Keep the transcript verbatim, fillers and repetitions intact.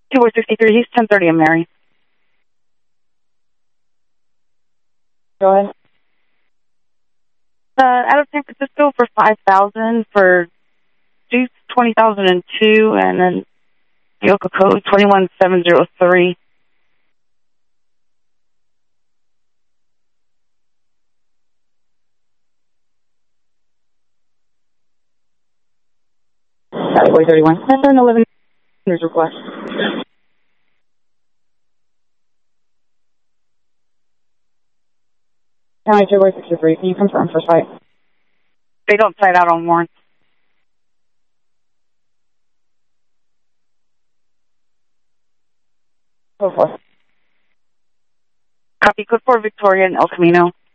two four sixty-three, he's ten thirty in Mary. Go ahead. Uh, out of San Francisco for five thousand for Duke twenty thousand two, and then Yoka code twenty-one seven zero three. Category thirty-one. ten eleven request. County two sixty-three, can you confirm for site? They don't cite out on warrants. Go for it. Copy, code for Victoria and El Camino.